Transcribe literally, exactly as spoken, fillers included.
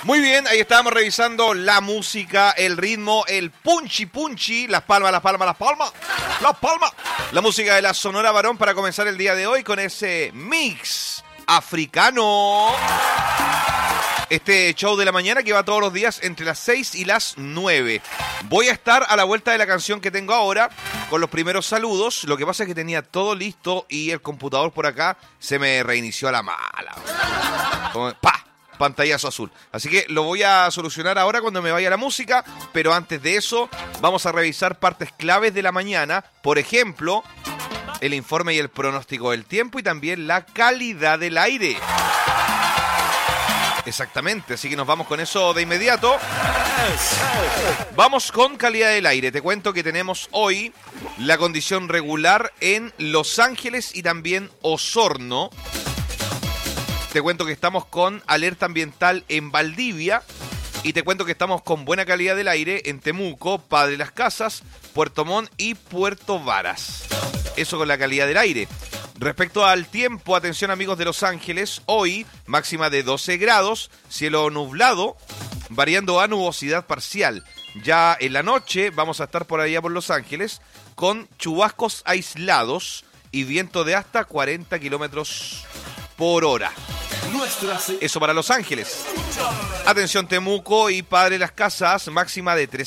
Muy bien, ahí estábamos revisando la música, el ritmo, el punchi punchi, las palmas, las palmas, las palmas, las palmas. La música de la Sonora Varón para comenzar el día de hoy con ese mix africano. Este show de la mañana que va todos los días entre las seis y las nueve. Voy a estar a la vuelta de la canción que tengo ahora con los primeros saludos. Lo que pasa es que tenía todo listo y el computador por acá se me reinició a la mala. Como, ¡pa! Pantallazo azul. Así que lo voy a solucionar ahora cuando me vaya la música, pero antes de eso vamos a revisar partes claves de la mañana. Por ejemplo, el informe y el pronóstico del tiempo y también la calidad del aire. Exactamente, así que nos vamos con eso de inmediato. Vamos con calidad del aire. Te cuento que tenemos hoy la condición regular en Los Ángeles y también Osorno. Te cuento que estamos con alerta ambiental en Valdivia. Y te cuento que estamos con buena calidad del aire en Temuco, Padre Las Casas, Puerto Montt y Puerto Varas. Eso con la calidad del aire. Respecto al tiempo, atención amigos de Los Ángeles, hoy máxima de doce grados, cielo nublado, variando a nubosidad parcial. Ya en la noche vamos a estar por allá por Los Ángeles con chubascos aislados y viento de hasta cuarenta kilómetros por hora. Eso para Los Ángeles. Atención Temuco y Padre Las Casas, máxima de trece